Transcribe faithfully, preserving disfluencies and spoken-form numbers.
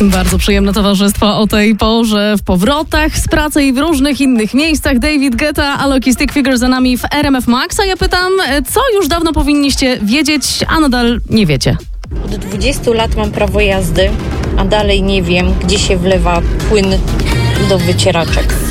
Bardzo przyjemne towarzystwo o tej porze w powrotach z pracy i w różnych innych miejscach. David Guetta, Alok Stick Figure za nami w R M F Max. A ja pytam, co już dawno powinniście wiedzieć, a nadal nie wiecie? Od dwudziestu lat mam prawo jazdy, a dalej nie wiem, gdzie się wlewa płyn do wycieraczek.